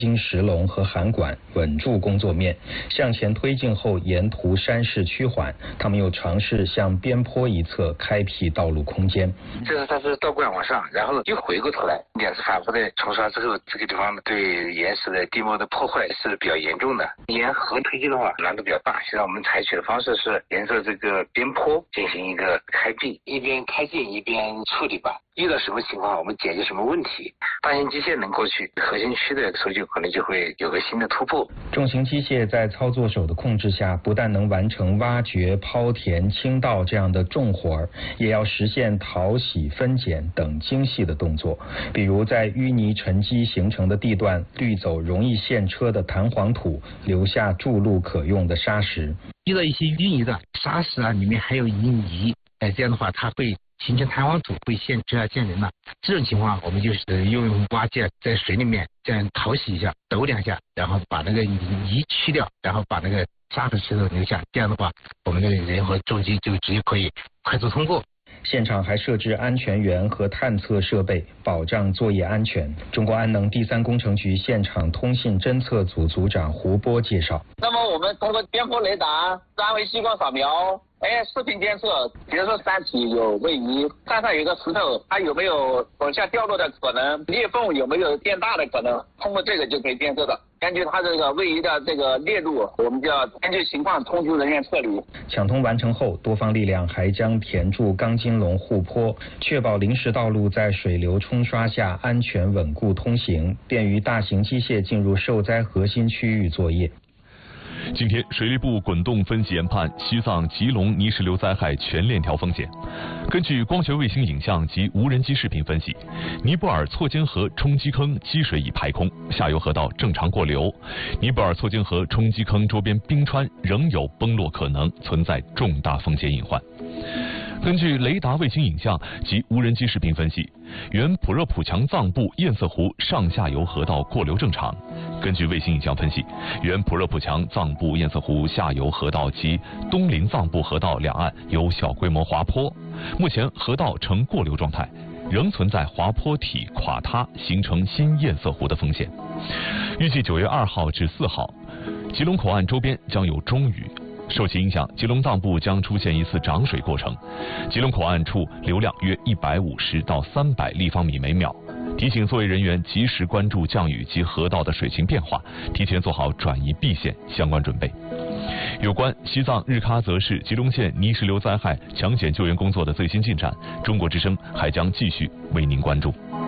经石龙和涵管，稳住工作面。向前推进后，沿途山势趋缓，他们又尝试向边坡一侧开辟道路空间。 它是倒灌往上，然后又回过头来，两次反复的冲刷之后，这个地方对岩石的地貌的破坏是比较严重的。沿河推进的话，难度比较大。现在我们采取的方式是沿着这个边坡进行一个开辟，一边开进一边处理吧。遇到什么情况，我们解决什么问题。大型机械能过去，核心区的搜救可能就会有个新的突破。 重型机械在操作手的控制下，不但能完成挖掘、抛填、清道这样的重活儿，也要实现淘洗、分拣等精细的动作。比如在淤泥沉积形成的地段，滤走容易陷车的弹簧土，留下筑路可用的砂石。 遇到一些淤泥的砂石啊，里面还有淤泥，这样的话它会形成弹簧土，会陷车啊、陷人了。这种情况，我们就是用挖机在水里面这样淘洗一下，抖两下，然后把那个泥去掉，然后把那个沙和石头留下。这样的话，我们的人和重机就直接可以快速通过。 现场还设置安全员和探测设备，保障作业安全。中国安能第三工程局现场通信侦测组组长胡波介绍： 那么我们通过边坡雷达、三维激光扫描、视频监测，比如说山体有位移，山上有个石头，它有没有往下掉落的可能，裂缝有没有变大的可能，通过这个就可以监测的。根据它这个位移的这个裂度，我们就要根据情况通知人员撤离。 抢通完成后，多方力量还将填筑钢筋笼护坡，确保临时道路在水流冲刷下安全稳固通行，便于大型机械进入受灾核心区域作业。 今天，水利部滚动分析研判西藏吉隆泥石流灾害全链条风险。根据光学卫星影像及无人机视频分析，尼泊尔错金河冲积坑积水已排空，下游河道正常过流。尼泊尔错金河冲积坑周边冰川仍有崩落可能，存在重大风险隐患。根据雷达卫星影像及无人机视频分析，原普热普强藏布堰塞湖上下游河道过流正常。根据卫星影像分析，原普热普强藏布堰塞湖下游河道及东林藏布河道两岸有小规模滑坡，目前河道呈过流状态，仍存在滑坡体垮塌形成新堰塞湖的风险。预计9月2号至4号，吉隆口岸周边将有中雨。受其影响，吉隆藏布将出现一次涨水过程，吉隆口岸处流量约150到300立方米每秒。提醒作业人员及时关注降雨及河道的水情变化，提前做好转移避险相关准备。有关西藏日喀则市吉隆县泥石流灾害抢险救援工作的最新进展，中国之声还将继续为您关注。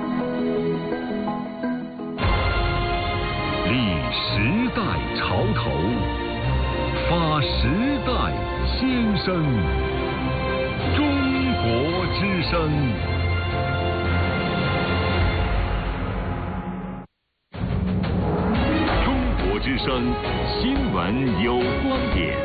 立时代潮头，发时代先声，中国之声。中国之声新闻有观点。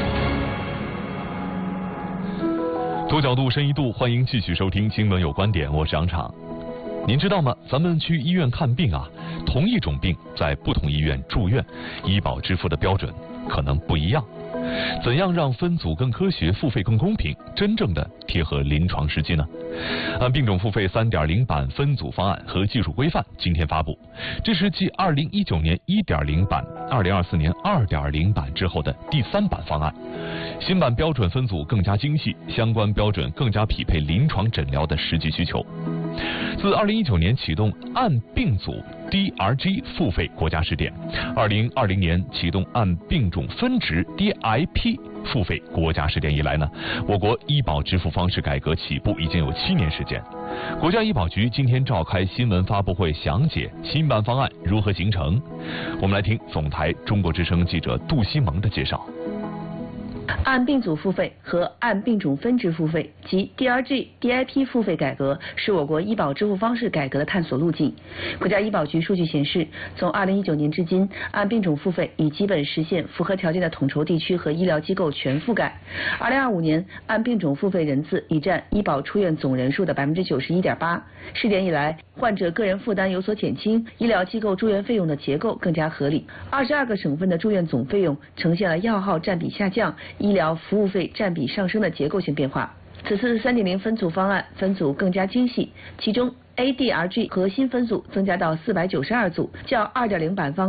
多角度深一度，欢迎继续收听新闻有观点，我是杨昶。您知道吗？咱们去医院看病啊，同一种病在不同医院住院，医保支付的标准可能不一样。怎样让分组更科学，付费更公平，真正的贴合临床实际呢？按病种付费 3.0 版分组方案和技术规范今天发布，这是继2019年 1.0 版、2024年 2.0 版之后的第3版方案。新版标准分组更加精细，相关标准更加匹配临床诊疗的实际需求。自2019年启动按病组 DRG 付费国家试点，2020年启动按病种分值 DIP 付费国家试点以来呢，我国医保支付方式改革起步已经有7年时间。国家医保局今天召开新闻发布会，详解新版方案如何形成。我们来听总台中国之声记者杜西蒙的介绍。 按病组付费和按病种分值付费及 DRG、DIP 付费改革是我国医保支付方式改革的探索路径。国家医保局数据显示，从2019年至今，按病种付费已基本实现符合条件的统筹地区和医疗机构全覆盖。2025年，按病种付费人次已占医保出院总人数的91.8%。试点以来，患者个人负担有所减轻，医疗机构住院费用的结构更加合理。22个省份的住院总费用呈现了药号占比下降、医疗服务费占比上升的结构性变化。此次3.0分组方案分组更加精细，其中 ADRG 核心分组增加到492组，较2.0版方